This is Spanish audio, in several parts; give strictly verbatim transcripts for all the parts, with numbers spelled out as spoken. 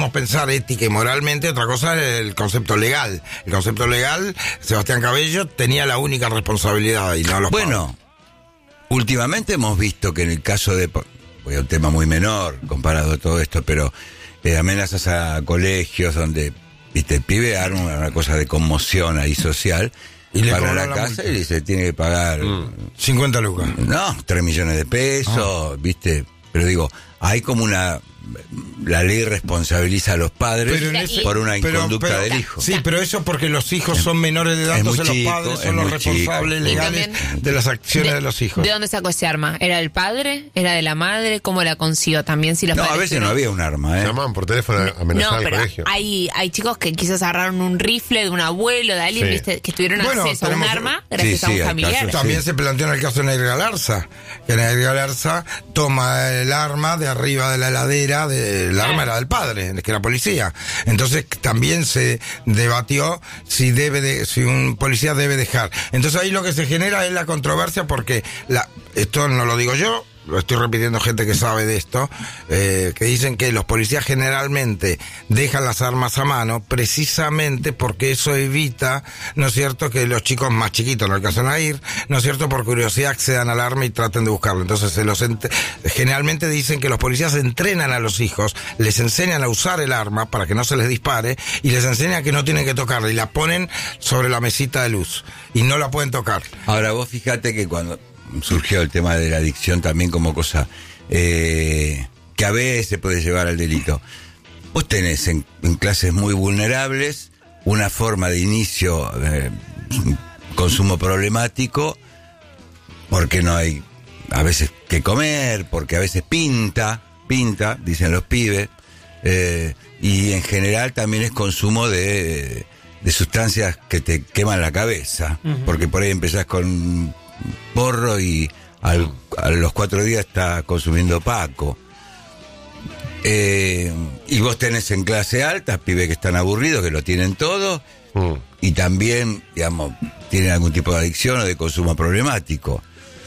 podemos pensar ética y moralmente, otra cosa es el concepto legal. El concepto legal, Sebastián Cabello tenía la única responsabilidad y no los Bueno, padres. Últimamente hemos visto que en el caso de, voy a un tema muy menor comparado a todo esto, pero eh, amenazas a colegios donde, viste, el pibe arma una cosa de conmoción ahí social, y le para la, la casa multa. y se tiene que pagar Mm. cincuenta lucas. No, tres millones de pesos, Ah. viste, pero digo, hay como una, la ley responsabiliza a los padres Pero en ese- por una pero- inconducta pero- del hijo. Sí, pero eso porque los hijos son menores de edad, es muy entonces chico, los padres es son los muy responsables chico. Y legales también- de las acciones de, de, los hijos. ¿De dónde sacó ese arma? ¿Era del padre? ¿Era de la madre? ¿Cómo la consiguió? También si los No, a padres veces no tuvieron- había un arma, ¿eh? Llamaban por teléfono a amenazar No, al pero colegio. hay, hay chicos que quizás agarraron un rifle de un abuelo, de alguien, Sí. ¿viste? Que tuvieron Bueno, acceso a un tenemos- arma gracias Sí, a sí, un hay familiar. casos, También sí. se planteó en el caso de Nair Galarza, que Nair Galarza toma el arma de arriba de la heladera, de, el arma era del padre, que era policía. Entonces también se debatió si debe de, si un policía debe dejar. Entonces ahí lo que se genera es la controversia porque la, esto no lo digo yo, lo estoy repitiendo gente que sabe de esto, eh, que dicen que los policías generalmente dejan las armas a mano precisamente porque eso evita, ¿no es cierto?, que los chicos más chiquitos, no alcanzan a ir, ¿no es cierto?, por curiosidad accedan al arma y traten de buscarlo. Entonces se los ent- generalmente dicen que los policías entrenan a los hijos, les enseñan a usar el arma para que no se les dispare y les enseñan que no tienen que tocarla y la ponen sobre la mesita de luz y no la pueden tocar. Ahora vos fíjate que cuando surgió el tema de la adicción también como cosa eh, que a veces puede llevar al delito. Vos tenés en, en clases muy vulnerables una forma de inicio de consumo problemático porque no hay a veces que comer, porque a veces pinta, pinta, dicen los pibes, eh, y en general también es consumo de, de sustancias que te queman la cabeza, uh-huh. porque por ahí empezás con porro y al, a los cuatro días está consumiendo Paco. Eh, y vos tenés en clase alta pibes que están aburridos, que lo tienen todo, mm. y también, digamos, tienen algún tipo de adicción o de consumo problemático.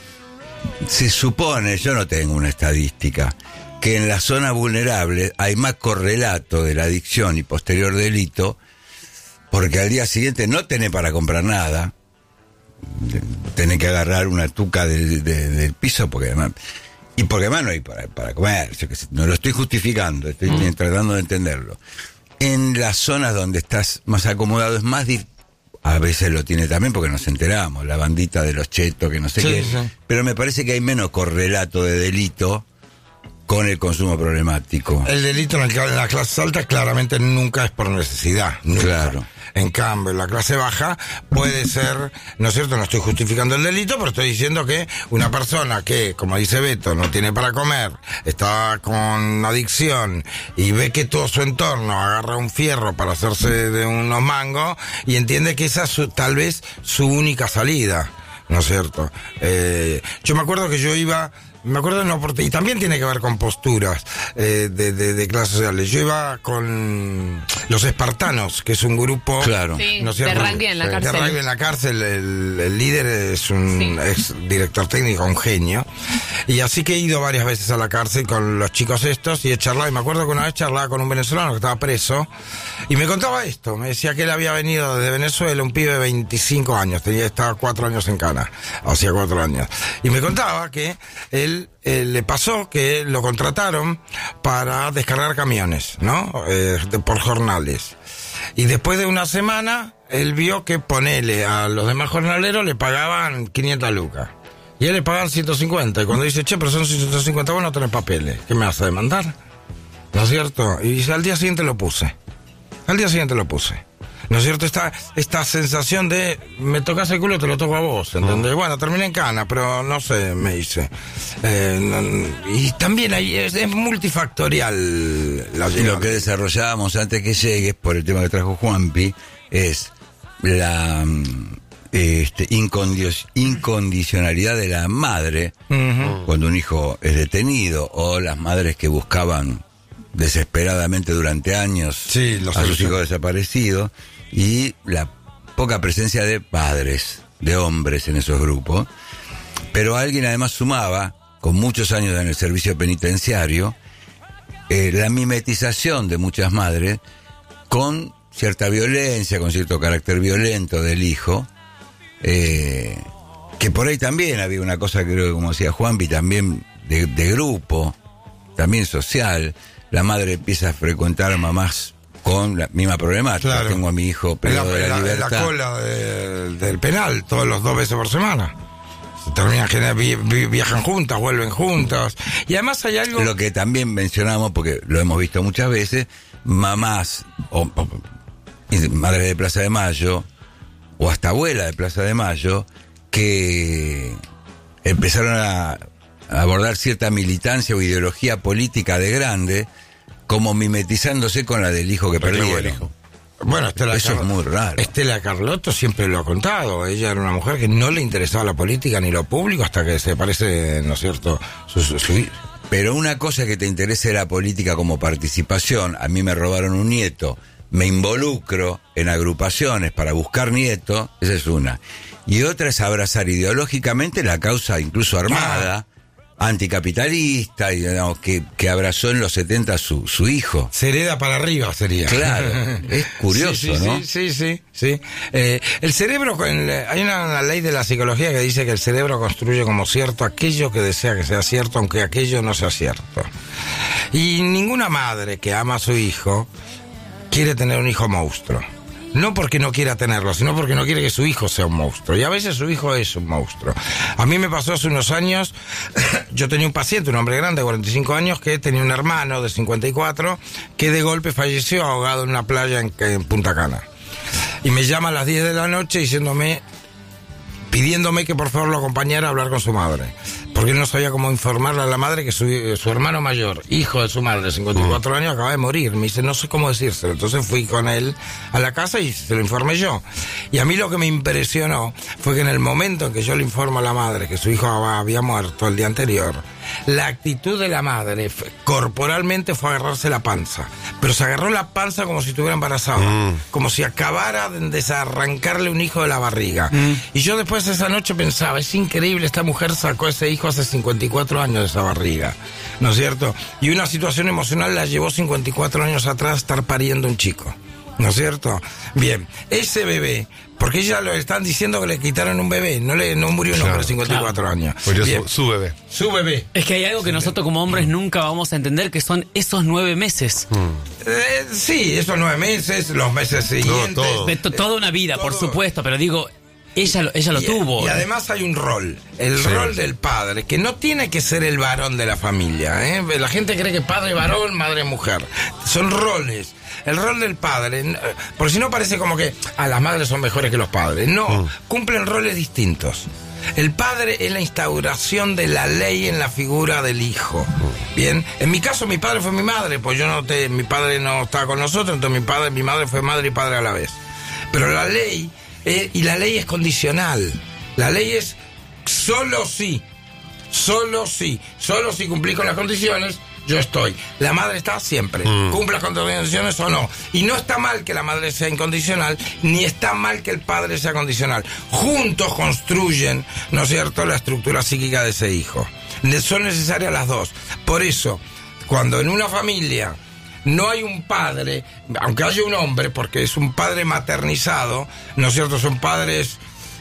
Se supone, yo no tengo una estadística, que en las zonas vulnerables hay más correlato de la adicción y posterior delito, porque al día siguiente no tenés para comprar nada, tenés que agarrar una tuca del, de, del piso, porque además, y porque además no hay para, para comer, yo que sé, no lo estoy justificando, estoy mm. tratando de entenderlo. En las zonas donde estás más acomodado es más difícil. A veces lo tiene también porque nos enteramos, la bandita de los chetos, que no sé sí, qué. Sí. Pero me parece que hay menos correlato de delito con el consumo problemático. El delito en, el, en la clase alta claramente nunca es por necesidad. Nunca. Claro. En cambio, en la clase baja puede ser, ¿no es cierto? No estoy justificando el delito, pero estoy diciendo que una persona que, como dice Beto, no tiene para comer, está con adicción y ve que todo su entorno agarra un fierro para hacerse de unos mangos y entiende que esa es su, tal vez su única salida, ¿no es cierto? Eh, yo me acuerdo que yo iba... Me acuerdo, no, porque, y también tiene que ver con posturas eh, de, de, de clases sociales. Yo iba con los espartanos, que es un grupo... Claro. Sí, ¿no es cierto? de rugby en la Sí. cárcel. De rugby en la cárcel. El, el líder es un Sí. ex director técnico, un genio. Y así que he ido varias veces a la cárcel con los chicos estos y he charlado. Y me acuerdo que una vez charlaba con un venezolano que estaba preso y me contaba esto. Me decía que él había venido de Venezuela, un pibe de veinticinco años. Tenía, estaba cuatro años en cana. Hacía cuatro años. Y me contaba que él Eh, le pasó que lo contrataron para descargar camiones, ¿no? Eh, de, por jornales. Y después de una semana, él vio que ponele a los demás jornaleros le pagaban quinientas lucas. Y a él le pagaban ciento cincuenta. Y cuando dice, che, pero son ciento cincuenta, vos no tenés papeles. ¿Qué me vas a demandar? ¿No es cierto? Y dice, al día siguiente lo puse. Al día siguiente lo puse. ¿No es cierto? Esta, esta sensación de me tocas el culo, te lo toco a vos, ¿entendés? Mm. Bueno, terminé en cana, pero no sé, me hice. Eh, no, y también hay, es, es multifactorial la Y lo que desarrollábamos antes que llegues, por el tema que trajo Juanpi, es la este, incondios, incondicionalidad de la madre uh-huh. cuando un hijo es detenido, o las madres que buscaban desesperadamente durante años sí, los a sus hijos desaparecidos, y la poca presencia de padres, de hombres en esos grupos. Pero alguien además sumaba, con muchos años en el servicio penitenciario, eh, la mimetización de muchas madres con cierta violencia, con cierto carácter violento del hijo, eh, que por ahí también había una cosa, creo que como decía Juanpi, también de, de grupo, también social. La madre empieza a frecuentar a mamás con la misma problemática. Claro. Tengo a mi hijo privado en la, de la en la, libertad. en la cola de, del penal, todos los dos veces por semana. Terminan, vi, vi, viajan juntas, vuelven juntas. Y además hay algo... Lo que también mencionamos, porque lo hemos visto muchas veces, mamás, o, o madres de Plaza de Mayo, o hasta abuela de Plaza de Mayo, que empezaron a, a abordar cierta militancia o ideología política de grande, como mimetizándose con la del hijo que perdieron. Bueno, Estela Eso Car- es muy raro. Estela Carlotto siempre lo ha contado. Ella era una mujer que no le interesaba la política ni lo público hasta que se parece, ¿no es cierto?, su, su, su... Pero una cosa es que te interese la política como participación. A mí me robaron un nieto, me involucro en agrupaciones para buscar nieto, esa es una. Y otra es abrazar ideológicamente la causa incluso armada, anticapitalista, y, digamos, que, que abrazó en los setenta su, su hijo. Se hereda para arriba, sería. Claro, es curioso, sí, sí, ¿no? Sí, sí, sí. sí. Eh, el cerebro, con- hay una, una ley de la psicología que dice que el cerebro construye como cierto aquello que desea que sea cierto, aunque aquello no sea cierto. Y ninguna madre que ama a su hijo quiere tener un hijo monstruo. No porque no quiera tenerlo, sino porque no quiere que su hijo sea un monstruo. Y a veces su hijo es un monstruo. A mí me pasó hace unos años, yo tenía un paciente, un hombre grande de cuarenta y cinco años, que tenía un hermano de cincuenta y cuatro, que de golpe falleció ahogado en una playa en, en Punta Cana. Y me llama a las diez de la noche diciéndome, pidiéndome que por favor lo acompañara a hablar con su madre. Porque él no sabía cómo informarle a la madre que su, su hermano mayor, hijo de su madre de cincuenta y cuatro años, acaba de morir. Me dice, no sé cómo decírselo. Entonces fui con él a la casa y se lo informé yo. Y a mí lo que me impresionó fue que en el momento en que yo le informo a la madre que su hijo había muerto el día anterior, la actitud de la madre fue, corporalmente fue agarrarse la panza. Pero se agarró la panza como si estuviera embarazada. Mm. Como si acabara de desarrancarle un hijo de la barriga. Mm. Y yo después esa noche pensaba, es increíble, esta mujer sacó ese hijo hace cincuenta y cuatro años de esa barriga, ¿no es cierto? Y una situación emocional la llevó cincuenta y cuatro años atrás a estar pariendo un chico, ¿no es cierto? Bien, ese bebé, porque ya lo están diciendo que le quitaron un bebé, no le no murió un Claro, hombre de cincuenta y cuatro claro. años. Murió Bien. su, su bebé. Su bebé. Es que hay algo que nosotros como hombres nunca vamos a entender, que son esos nueve meses. Eh, sí, esos nueve meses, los meses siguientes. todo. De to- toda una vida, por todo. supuesto, pero digo, ella lo, ella lo Y- tuvo. Y además hay un rol, el Sí. rol del padre, que no tiene que ser el varón de la familia, ¿eh? La gente cree que padre varón, madre mujer. Son roles. El rol del padre, eh, por si no parece como que a las madres son mejores que los padres. No, Mm. cumplen roles distintos. El padre es la instauración de la ley en la figura del hijo. Bien, en mi caso mi padre fue mi madre, pues yo no te, mi padre no estaba con nosotros, entonces mi padre, mi madre fue madre y padre a la vez. Pero la ley, eh, y la ley es condicional. La ley es solo si, solo si, solo si cumplís con las condiciones, yo estoy. La madre está siempre, Mm. cumpla con las condiciones o no. Y no está mal que la madre sea incondicional, ni está mal que el padre sea condicional. Juntos construyen, ¿no es cierto?, la estructura psíquica de ese hijo. Ne- Son necesarias las dos. Por eso, cuando en una familia no hay un padre, aunque haya un hombre, porque es un padre maternizado, ¿no es cierto?, son padres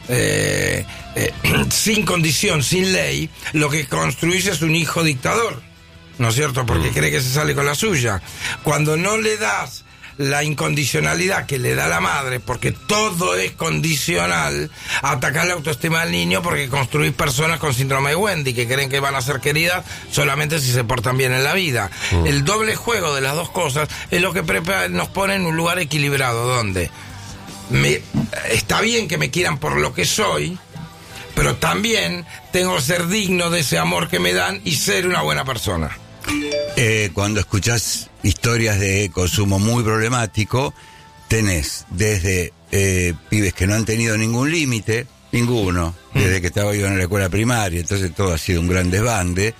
eh, eh, sin condición, sin ley, lo que construís es un hijo dictador, ¿no es cierto?, porque mm. cree que se sale con la suya. Cuando no le das la incondicionalidad que le da la madre, porque todo es condicional, atacar la autoestima del niño porque construís personas con síndrome de Wendy que creen que van a ser queridas solamente si se portan bien en la vida. Mm. El doble juego de las dos cosas es lo que prepara, nos pone en un lugar equilibrado, donde me, está bien que me quieran por lo que soy, pero también tengo que ser digno de ese amor que me dan y ser una buena persona. Eh, cuando escuchás historias de consumo muy problemático, tenés desde eh, pibes que no han tenido ningún límite, ninguno, desde mm. que estaba yo en la escuela primaria, entonces todo ha sido un gran desbande,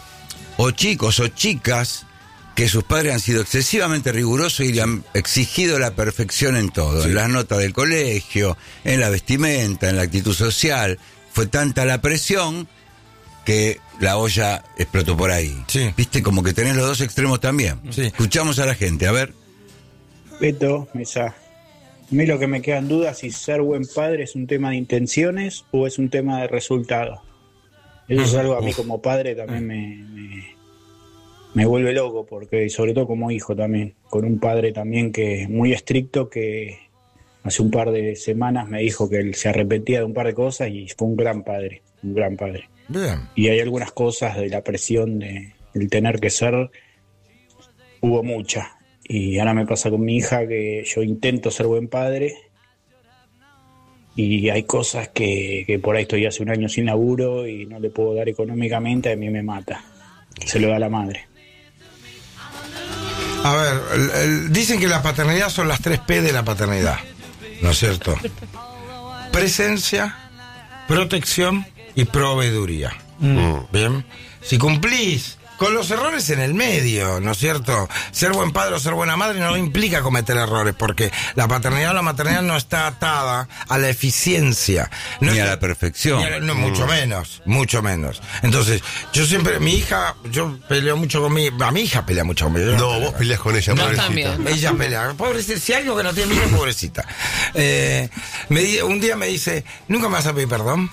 o chicos o chicas que sus padres han sido excesivamente rigurosos y le han exigido la perfección en todo, sí. en las notas del colegio, en la vestimenta, en la actitud social. Fue tanta la presión que la olla explotó por ahí. Sí. Viste, como que tenés los dos extremos también. Sí. Escuchamos a la gente, a ver. Beto, Mesa. A mí lo que me queda en duda es si ser buen padre es un tema de intenciones o es un tema de resultado. Eso es algo a mí como padre también me, me, me vuelve loco, porque sobre todo como hijo también, con un padre también que es muy estricto, que hace un par de semanas me dijo que él se arrepentía de un par de cosas y fue un gran padre, un gran padre. Bien. Y hay algunas cosas de la presión de el tener que ser, hubo mucha. Y ahora me pasa con mi hija que yo intento ser buen padre y hay cosas que, que por ahí estoy hace un año sin laburo y no le puedo dar económicamente, a mí me mata. Se lo da la madre. A ver, el- el- dicen que la paternidad son las tres P de la paternidad, ¿no es cierto? Presencia, protección y proveeduría. Bien, si cumplís con los errores en el medio, ¿no es cierto? Ser buen padre o ser buena madre no implica cometer errores, porque la paternidad o la maternidad no está atada a la eficiencia. No Ni es- a la perfección. ni a la- no, mucho menos, mucho menos. Entonces, yo siempre, mi hija, yo peleo mucho con mi, a mi hija pelea mucho conmigo. yo No, peleo. vos peleas con ella, No, pobrecita. también. Ella pelea. Pobrecita, si algo que no tiene miedo, pobrecita. Eh, me di- un día me dice, ¿nunca me vas a pedir perdón?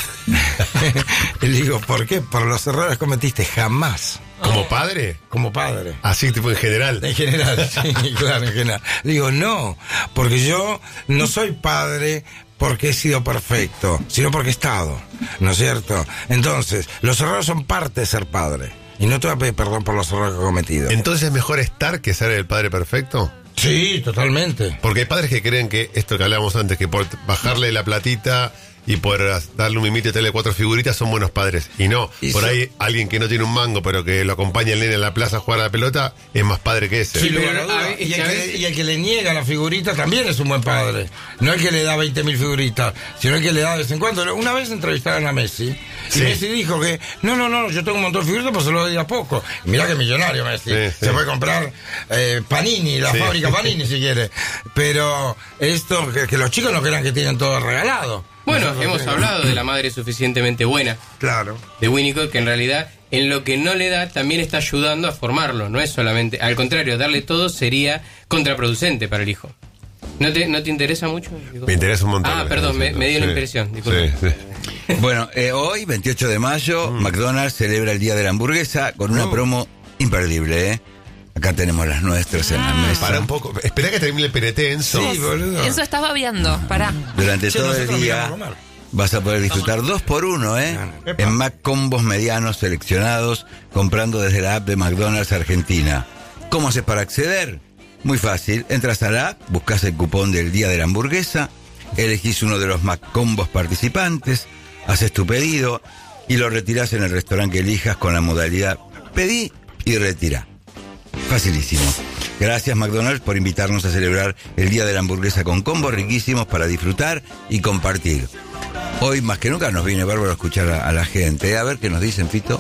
Y le digo, ¿por qué? Por los errores que cometiste, jamás. ¿Como padre? Como padre. Así, tipo en general. En general, sí, claro, en general. Le digo, no, porque yo no soy padre porque he sido perfecto, sino porque he estado, ¿no es cierto? Entonces, los errores son parte de ser padre. Y no te voy a pedir perdón por los errores que he cometido. Entonces es mejor estar que ser el padre perfecto. Sí, totalmente. Porque hay padres que creen que esto que hablábamos antes, que por bajarle la platita y por darle un mimito y darle cuatro figuritas son buenos padres. Y no, Y por so- ahí alguien que no tiene un mango pero que lo acompaña el nene en la plaza a jugar a la pelota es más padre que ese. Sí, pero, lugar a duda. a ver, y, es el que a que, veces- y el que le niega la figurita también es un buen padre. No el que le da veinte mil figuritas, sino el que le da de vez en cuando. Una vez entrevistaron a Messi y Sí. Messi dijo que no, no, no, yo tengo un montón de figuritas, pues se lo doy de a poco. Y mirá que millonario Messi. Sí, Se sí. puede comprar eh, Panini, la Sí. fábrica Panini si quiere. Pero esto, que, que los chicos no crean que tienen todo regalado. Bueno, Nosotros hemos tenemos- hablado de la madre suficientemente buena Claro. de Winnicott, que en realidad en lo que no le da también está ayudando a formarlo, no es solamente, al contrario, darle todo sería contraproducente para el hijo. ¿No te, no te interesa mucho? Me interesa un montón. Ah, lo que perdón, estás me, diciendo. me dio la Sí. impresión, disculpe. Sí, sí. Bueno, eh, hoy, veintiocho de mayo, Mm. McDonald's celebra el Día de la Hamburguesa con una Oh. promo imperdible, ¿eh? Acá tenemos las nuestras en la mesa. Para un poco. Espera que termine el P N T, Enzo. Sí, boludo. Eso estás babeando, pará. Durante Che, todo el nosotros día miramos a comer. vas a poder disfrutar dos por uno, ¿eh? Epa. En Mac Combos medianos seleccionados, comprando desde la app de McDonald's Argentina. ¿Cómo haces para acceder? Muy fácil. Entras a la app, buscas el cupón del Día de la Hamburguesa, elegís uno de los Mac Combos participantes, haces tu pedido y lo retirás en el restaurante que elijas con la modalidad pedí y retira. Facilísimo. Gracias McDonald's por invitarnos a celebrar el Día de la Hamburguesa con combos riquísimos para disfrutar y compartir. Hoy más que nunca nos viene bárbaro escuchar a, a la gente. A ver qué nos dicen, Fito.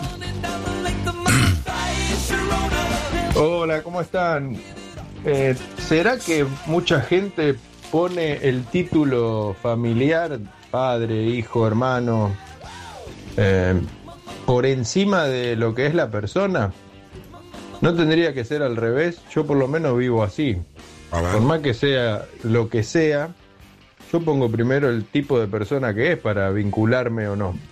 Hola, ¿cómo están? Eh, ¿Será que mucha gente pone el título familiar, padre, hijo, hermano, eh, por encima de lo que es la persona? ¿No tendría que ser al revés? Yo por lo menos vivo así. A ver. Por más que sea lo que sea, yo pongo primero el tipo de persona que es para vincularme o no.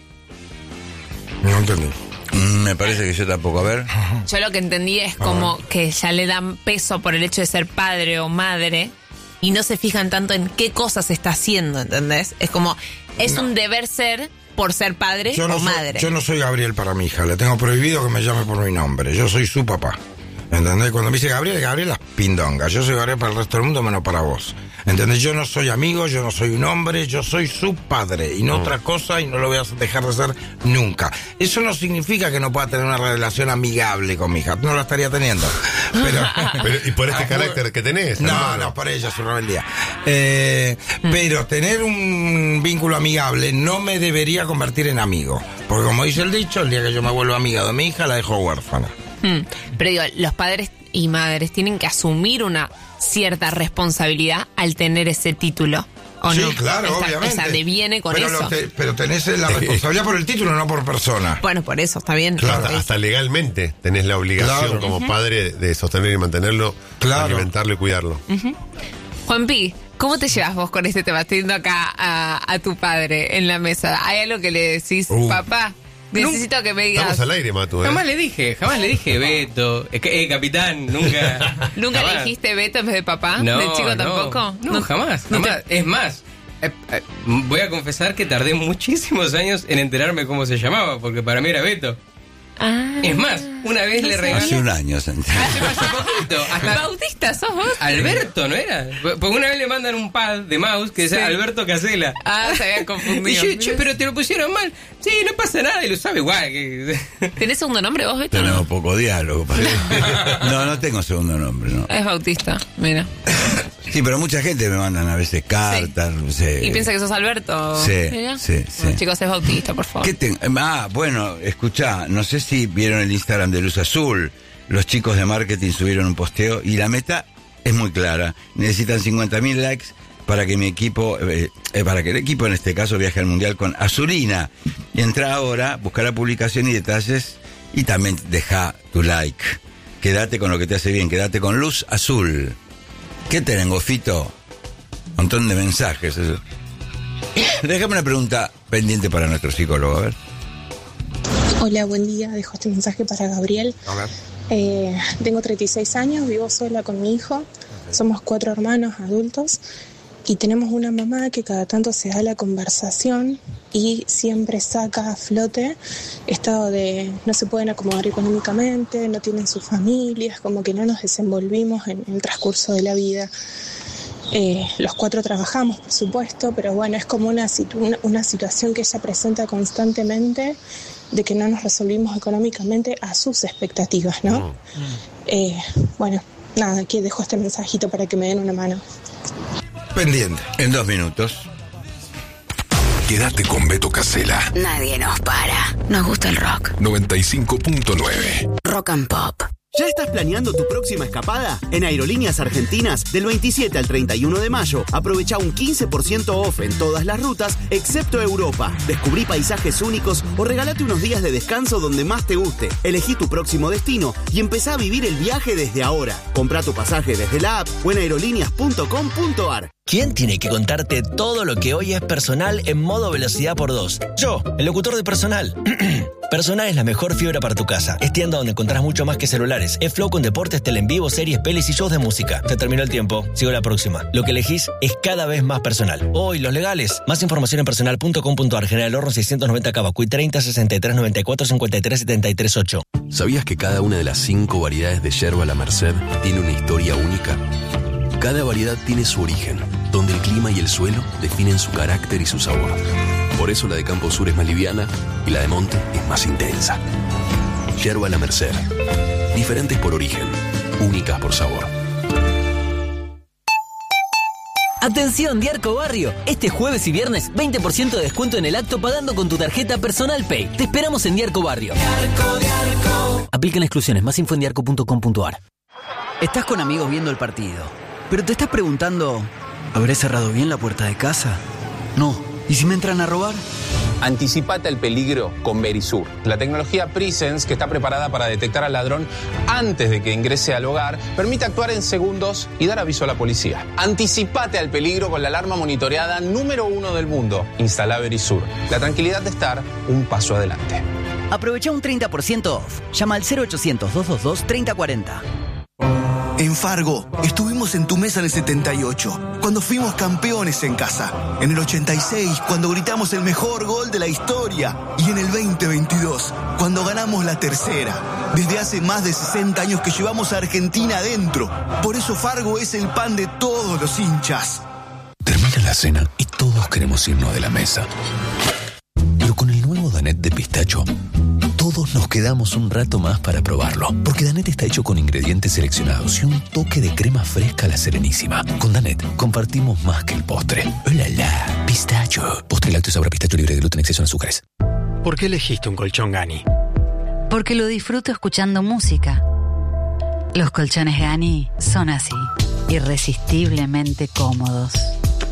No entendí. Mm, Me parece que yo tampoco. A ver. Yo lo que entendí es como que ya le dan peso por el hecho de ser padre o madre y no se fijan tanto en qué cosas está haciendo, ¿entendés? Es como, es un deber ser por ser padre Yo no, o soy, madre. yo no soy Gabriel para mi hija, le tengo prohibido que me llame por mi nombre. Yo soy su papá. ¿Entendés? Cuando me dice Gabriel, Gabriel es pindonga. Yo soy Gabriel para el resto del mundo, menos para vos. ¿Entendés? Yo no soy amigo, yo no soy un hombre, yo soy su padre y no otra cosa y no lo voy a dejar de ser nunca. Eso no significa que no pueda tener una relación amigable con mi hija. No la estaría teniendo. Pero, Pero, ¿y por este Ah, carácter que tenés? no, hermano? no, por ella, su rebeldía. Eh, Pero tener un vínculo amigable no me debería convertir en amigo. Porque como dice el dicho, el día que yo me vuelvo amiga de mi hija, la dejo huérfana. Mm, Pero digo, los padres y madres tienen que asumir una cierta responsabilidad al tener ese título. ¿O sí, no? claro, Está- obviamente. O sea, deviene con pero eso. lo te- pero tenés la responsabilidad por el título, no por persona. Bueno, por eso, está bien. Claro. Hasta, hasta legalmente tenés la obligación Claro. como padre de sostener y mantenerlo, Claro. alimentarlo y cuidarlo. Juanpi, ¿cómo te llevas vos con este tema? Estoy viendo acá a, a tu padre en la mesa. ¿Hay algo que le decís, Uh. papá? Necesito que me digas. Estamos al aire, Matu, ¿eh? Jamás le dije, jamás le dije Beto. Eh, eh, capitán, nunca. ¿Nunca le jamás. dijiste Beto en vez de papá? No, ¿De chico no. tampoco? No, jamás, no te- jamás. Es más, eh, eh, voy a confesar que tardé muchísimos años en enterarme cómo se llamaba, porque para mí era Beto. Ah. Es más, una vez le regalé. Hace un año, Santiago. Hace, hace poquito. Hasta ¿Bautista sos vos? Alberto, ¿no era? Porque una vez le mandan un pad de mouse que dice Sí. Alberto Casela. Ah, se había Y confundido. yo, che, pero te lo pusieron mal. Sí, no pasa nada y lo sabe igual. Que... ¿Tenés segundo nombre vos, Beto? Tenemos poco diálogo. parece. No, no tengo segundo nombre, no. Es Bautista, mira. Sí, pero mucha gente me mandan a veces cartas, no sé. ¿Y piensa que sos Alberto? Sí, Mira. sí, sí. Bueno, chicos, es Bautista, por favor. ¿Qué ten- Ah, bueno, escuchá, no sé si vieron el Instagram de Luz Azul. Los chicos de marketing subieron un posteo y la meta es muy clara. Necesitan cincuenta mil likes para que mi equipo, eh, eh, para que el equipo en este caso viaje al Mundial con Azulina. Y entra ahora, busca la publicación y detalles y también deja tu like. Quédate con lo que te hace bien, quédate con Luz Azul. ¿Qué tengo, Fito? Un montón de mensajes. Eso. Déjame una pregunta pendiente para nuestro psicólogo, a ver. Hola, buen día. Dejo este mensaje para Gabriel. A ver. Eh, tengo treinta y seis años, vivo sola con mi hijo. Somos cuatro hermanos adultos y tenemos una mamá que cada tanto se da la conversación y siempre saca a flote estado de no se pueden acomodar económicamente, no tienen sus familias, como que no nos desenvolvimos en el transcurso de la vida. Eh, los cuatro trabajamos, por supuesto, pero bueno, es como una, situ- una, una situación que ella presenta constantemente de que no nos resolvimos económicamente a sus expectativas, ¿no? Eh, bueno, nada, aquí dejo este mensajito para que me den una mano. Pendiente. En dos minutos. Quédate con Beto Casella. Nadie nos para. Nos gusta el rock. noventa y cinco punto nueve. Rock and Pop. ¿Ya estás planeando tu próxima escapada? En Aerolíneas Argentinas, del veintisiete al treinta y uno de mayo, aprovecha un quince por ciento off en todas las rutas, excepto Europa. Descubrí paisajes únicos o regálate unos días de descanso donde más te guste. Elegí tu próximo destino y empezá a vivir el viaje desde ahora. Comprá tu pasaje desde la app o en aerolíneas punto com punto ar. ¿Quién tiene que contarte todo lo que hoy es Personal en modo velocidad por dos? Yo, el locutor de Personal. Personal es la mejor fibra para tu casa. Es tienda donde encontrás mucho más que celulares. Es Flow con deportes, tele en vivo, series, pelis y shows de música. Se terminó el tiempo. Sigo la próxima. Lo que elegís es cada vez más Personal. Hoy, los legales. Más información en personal punto com punto ar. General Horno seiscientos noventa Cavacuy treinta sesenta y tres noventa y cuatro cincuenta y tres setenta y tres ocho. ¿Sabías que cada una de las cinco variedades de yerba La Merced tiene una historia única? Cada variedad tiene su origen, donde el clima y el suelo definen su carácter y su sabor. Por eso la de Campo Sur es más liviana y la de Monte es más intensa. Yerba La Merced. Diferentes por origen, únicas por sabor. Atención, Diarco Barrio. Este jueves y viernes, veinte por ciento de descuento en el acto pagando con tu tarjeta Personal Pay. Te esperamos en Diarco Barrio. Diarco, Diarco. Aplican exclusiones. Más info en diarco punto com punto ar. Estás con amigos viendo el partido, pero te estás preguntando, ¿habré cerrado bien la puerta de casa? No. ¿Y si me entran a robar? Anticipate al peligro con Verisur. La tecnología Presence, que está preparada para detectar al ladrón antes de que ingrese al hogar, permite actuar en segundos y dar aviso a la policía. Anticipate al peligro con la alarma monitoreada número uno del mundo. Instala Verisur. La tranquilidad de estar un paso adelante. Aprovecha un treinta por ciento off. Llama al cero ochocientos, doscientos veintidós, treinta cuarenta. En Fargo, estuvimos en tu mesa en el setenta y ocho, cuando fuimos campeones en casa. En el ochenta y seis, cuando gritamos el mejor gol de la historia. Y en el veinte veintidós, cuando ganamos la tercera. Desde hace más de sesenta años que llevamos a Argentina adentro. Por eso Fargo es el pan de todos los hinchas. Termina la cena y todos queremos irnos de la mesa. Pero con el nuevo Danette de pistacho, todos nos quedamos un rato más para probarlo. Porque Danette está hecho con ingredientes seleccionados y un toque de crema fresca a la Serenísima. Con Danette compartimos más que el postre. ¡Hola, la! Pistacho. Postre lácteo sabor a pistacho libre de gluten, exceso en azúcares. ¿Por qué elegiste un colchón Gani? Porque lo disfruto escuchando música. Los colchones Gani son así, irresistiblemente cómodos.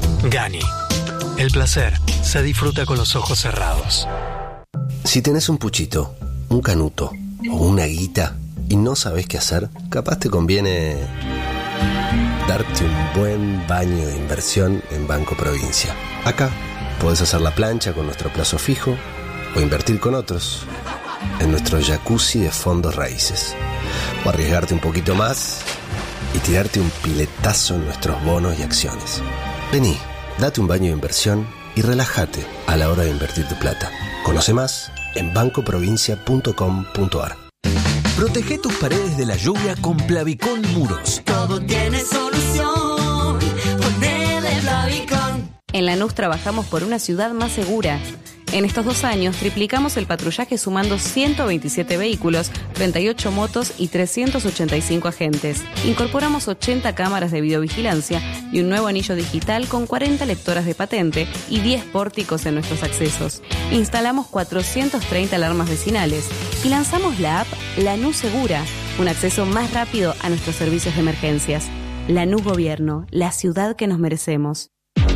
Gani. El placer se disfruta con los ojos cerrados. Si tenés un puchito, un canuto o una guita y no sabés qué hacer, capaz te conviene darte un buen baño de inversión en Banco Provincia. Acá podés hacer la plancha con nuestro plazo fijo o invertir con otros en nuestro jacuzzi de fondos raíces. O arriesgarte un poquito más y tirarte un piletazo en nuestros bonos y acciones. Vení, date un baño de inversión y relájate a la hora de invertir tu plata. Conoce más en banco provincia punto com punto a r. Protege tus paredes de la lluvia con Plavicón Muros. Todo tiene solución. Ponele Plavicón. En Lanús trabajamos por una ciudad más segura. En estos dos años triplicamos el patrullaje sumando ciento veintisiete vehículos, treinta y ocho motos y trescientos ochenta y cinco agentes. Incorporamos ochenta cámaras de videovigilancia y un nuevo anillo digital con cuarenta lectoras de patente y diez pórticos en nuestros accesos. Instalamos cuatrocientas treinta alarmas vecinales y lanzamos la app Lanús Segura, un acceso más rápido a nuestros servicios de emergencias. Lanús Gobierno, la ciudad que nos merecemos.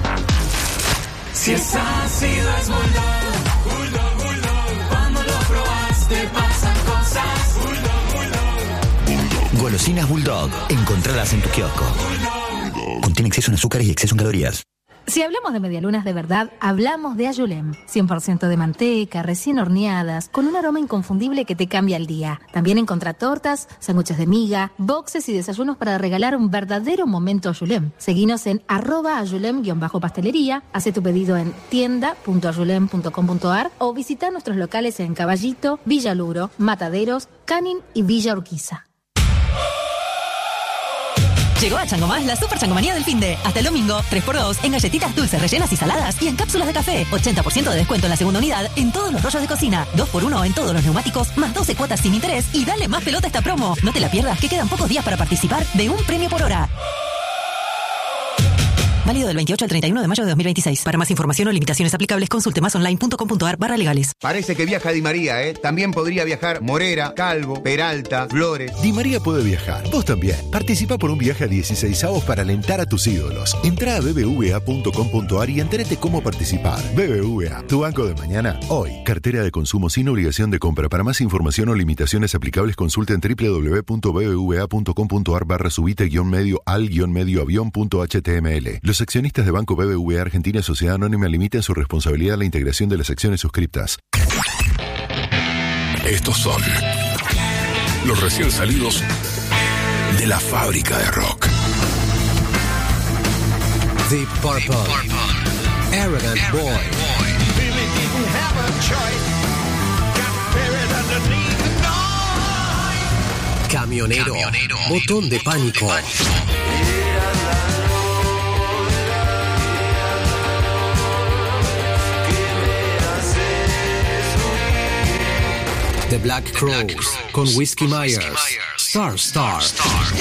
Si es ácido es Bulldog, Bulldog, Bulldog. Cuando lo probaste pasan cosas. Bulldog, Bulldog. Golosinas Bulldog. Encontralas en tu kiosco. Contiene exceso en azúcares y exceso en calorías. Si hablamos de medialunas de verdad, hablamos de Ayulem. cien por ciento de manteca, recién horneadas, con un aroma inconfundible que te cambia el día. También encontrá tortas, sándwiches de miga, boxes y desayunos para regalar un verdadero momento Ayulem. Seguinos en arroba ayulem-pastelería, hace tu pedido en tienda punto ayulem punto com punto a r o visita nuestros locales en Caballito, Villa Luro, Mataderos, Canin y Villa Urquiza. Llegó a Chango Más la super changomanía del finde. Hasta el domingo, tres por dos en galletitas dulces rellenas y saladas y en cápsulas de café. ochenta por ciento de descuento en la segunda unidad en todos los rollos de cocina. dos por uno en todos los neumáticos, más doce cuotas sin interés y dale más pelota a esta promo. No te la pierdas, que quedan pocos días para participar de un premio por hora. Válido del veintiocho al treinta y uno de mayo de dos mil veintiséis. Para más información o limitaciones aplicables, consulte más online punto com punto a r barra legales. Parece que viaja Di María, ¿eh? También podría viajar Morera, Calvo, Peralta, Flores. Di María puede viajar. Vos también. Participa por un viaje a dieciseisavos para alentar a tus ídolos. Entrá a b b v a punto com punto a r y entérate cómo participar. B B V A, tu banco de mañana, hoy. Cartera de consumo sin obligación de compra. Para más información o limitaciones aplicables, consulte en w w w punto b b v a punto com punto a r barra subite guión medio al guión medio avión punto h t m l. Los accionistas de Banco B B V A Argentina Sociedad Anónima limitan su responsabilidad a la integración de las acciones suscriptas. Estos son los recién salidos de la fábrica de rock. Deep Purple, Arrogant Boy, Camionero, Botón de Pánico, The Black Crowes con Whiskey Myers, Star Star.